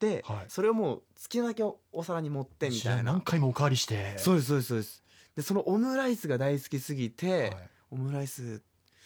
、 はいそれをもう好きなだけお皿に盛ってみたいな。 何回もおかわりして。 そうですそうですそうです。でそのオムライスが大好きすぎて、 はいオムライス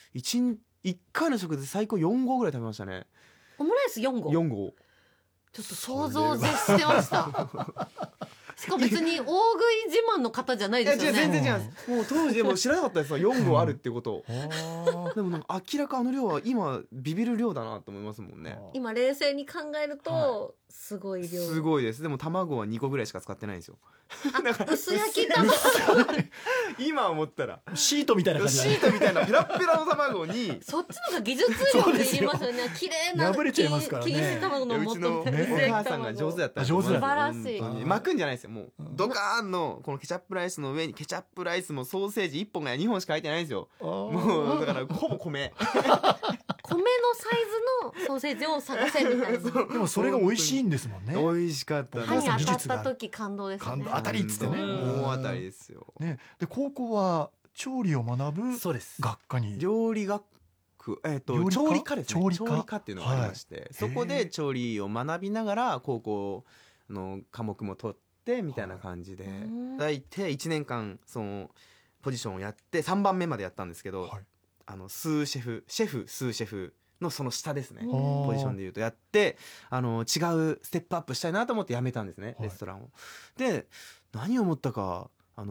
1回の食で最高4合ぐらい食べましたね。 オムライス4合。 4合。 ちょっと想像を絶してましたしかも別に大食い自慢の方じゃないいやですよね。 全然違います。もう当時でも知らなかったです4合あるってことを、 あでもなんか明らかあの量は今ビビる量だなと思いますもんね。 今冷静に考えると、 はすごい量。 すごいです。でも卵は2個ぐらいしか使ってないんですよ。だから薄焼き卵今思ったらシートみたいな感じシートみたいなペラッペラの卵にそっちの方が技術量って言いますよね。綺麗な破れちゃいますからね錦糸卵のうちのお元って母さんが上手だったんです上手だ素晴らしい本当に巻くんじゃないですよ。もうドカーンのこのケチャップライスの上にケチャップライスもソーセージ1本が2本しか入ってないんですよ。もうだからほぼ米米のサイズのソーセージを探せみたいな。 でもそれが美味しいんですもんね。 美味しかったです。 歯に当たっ技術がた時感動ですね。 感動当たりっつってね。 大当たりですよ。 ね、で高校は調理を学ぶそうです。 学科に。 料理学料理科調理科ですね。 調理科っていうのがありまして、そこで調理を学びながら高校の科目も取ってみたいな感じで、大体1年間そのポジションをやって3番目までやったんですけど、 はいスーシェフスーシェフのその下ですね、 うんポジションでいうとやって違うステップアップしたいなと思って辞めたんですね、 はいレストランを。で何を思ったか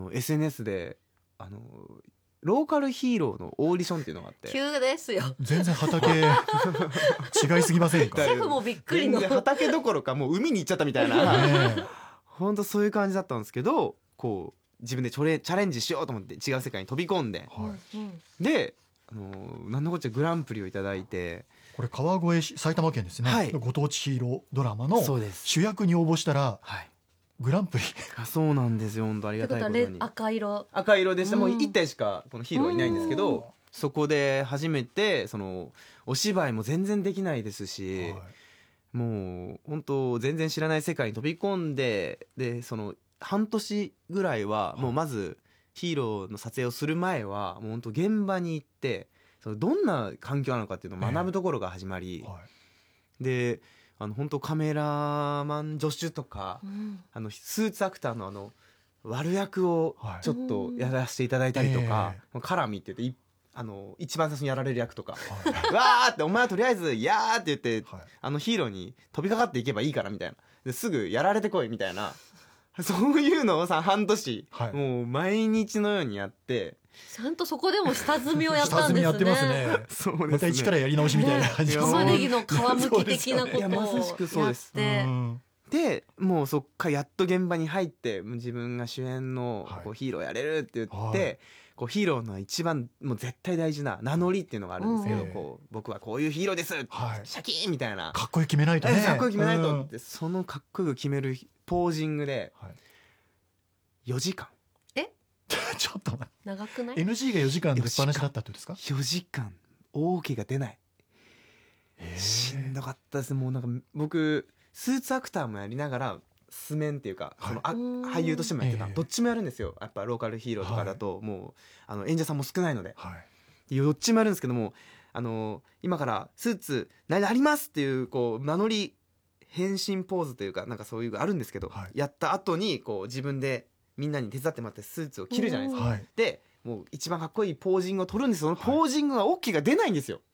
SNS でローカルヒーローのオーディションっていうのがあって急ですよ。 全然畑違いすぎませんか。 シェフもびっくりの。 全然畑どころかもう海に行っちゃったみたいなね本当そういう感じだったんですけど、こう自分でチャレンジしようと思って違う世界に飛び込んで、 はいうんでなんのこっちゃグランプリをいただいて。 これ川越市埼玉県ですね、 はいご当地ヒーロードラマのそうです主役に応募したらはいグランプリ。 そうなんですよ。本当ありってことはがたいことに赤色。 赤色でした、もううん 1体しかこのヒーローはいないんですけど、そこで初めてそのお芝居も全然できないですし、 はいもう本当全然知らない世界に飛び込んで、でその半年ぐらいはもうまずヒーローの撮影をする前はもう本当現場に行ってそのどんな環境なのかっていうのを学ぶところが始まり、 はいで本当カメラマン助手とかうんスーツアクターの悪役をはいちょっとやらせていただいたりとか、 えカラミって言って一番最初にやられる役とかはいわーってお前はとりあえずやーって言ってはいヒーローに飛びかかっていけばいいからみたいな、ですぐやられてこいみたいなそういうのを半年、 はいもう毎日のようにやってちゃんとそこでも下積みをやったんですね。 下積みやってますね。 そうですねまた一からやり直しみたいな感じねです玉ねぎの皮むき的なことをいやまさしくそうやっですて、 うんでもうそっからやっと現場に入ってもう自分が主演のはいこうヒーローやれるって言って、 はいこうヒーローの一番もう絶対大事な名乗りっていうのがあるんですけど、 うんこう僕はこういうヒーローです、 はいシャキーンみたいなかっこよく決めないとね。 かっこよく決めないとうんって、そのかっこよく決めるポージングではい 4時間ちょっと待って長くない？ NG が4時間出っ放しだったってことですか。 4時間大怪が出ない、 へーしんどかったです。もうなんか僕スーツアクターもやりながら素面っていうか、 はいそのうん俳優としてもやってた、 ええどっちもやるんですよ。やっぱローカルヒーローとかだと、もう演者さんも少ないのではいどっちもやるんですけども、今からスーツなりますっていうこう名乗り変身ポーズというかなんかそういうのがあるんですけど、 はいやった後にこう自分でみんなに手伝ってもらってスーツを着るじゃないですか、 はいでもう一番かっこいいポージングを取るんですよ。そのポージングが OK が出ないんですよ。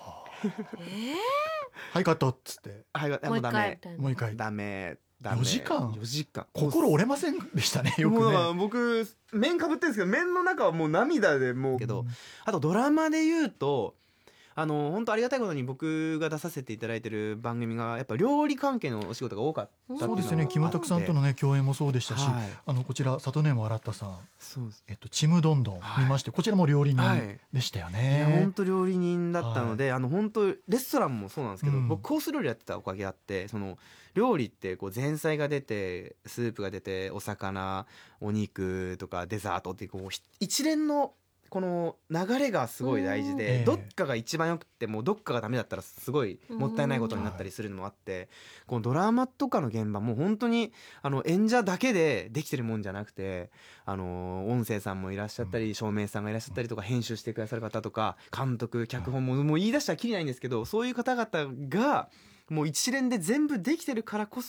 はいカットっつってはい、 もう一もうダメ回みたいなもう一回ダメ 4時間 4時間心折れませんでしたねよくもうだからね。 僕面かぶってるんですけど面の中はもう涙でもうけど、あとドラマで言うと本当ありがたいことに僕が出させていただいてる番組がやっぱ料理関係のお仕事が多かったっていのがそうですよね。キムタクさんとのね共演もそうでしたし、 はいこちら里ネーム洗ったさん、 そうですちむどんどん見まして、こちらも料理人はいでしたよいやね本。当料理人だったので、本当レストランもそうなんですけど、 うん僕コース料理やってたおかげあってその料理ってこう前菜が出てスープが出てお魚お肉とかデザートっていうこう一連のこの流れがすごい大事うんで、どっかが一番よくてもどっかがダメだったらすごいもったいないことになったりするのもあって、このドラマとかの現場も本当に演者だけでできてるもんじゃなくて音声さんもいらっしゃったり照明さんがいらっしゃったりとか編集してくださる方とか監督脚本ももう言い出したらきりないんですけど、そういう方々がもう一連で全部できてるからこそ